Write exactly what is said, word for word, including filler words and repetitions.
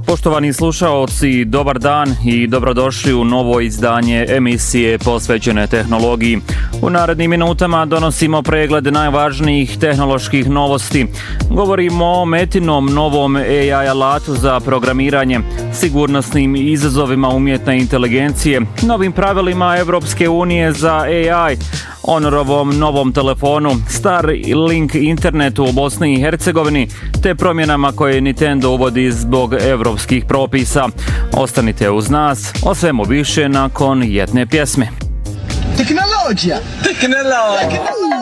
Poštovani slušaoci, dobar dan i dobrodošli u novo izdanje emisije posvećene tehnologiji. U narednim minutama donosimo pregled najvažnijih tehnoloških novosti. Govorimo o Metinom novom A I alatu za programiranje, sigurnosnim izazovima umjetne inteligencije, novim pravilima Evropske unije za A I, Honorovom novom telefonu, Starlink internetu u Bosni i Hercegovini, te promjenama koje Nintendo uvodi zbog evropskih propisa. Ostanite uz nas, o svemu više nakon jedne pjesme. Tehnologija! Tehnologija!